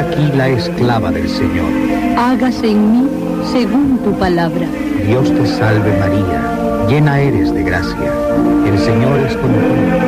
aquí la esclava del Señor. Hágase en mí según tu palabra. Dios te salve María, llena eres de gracia. El Señor es contigo.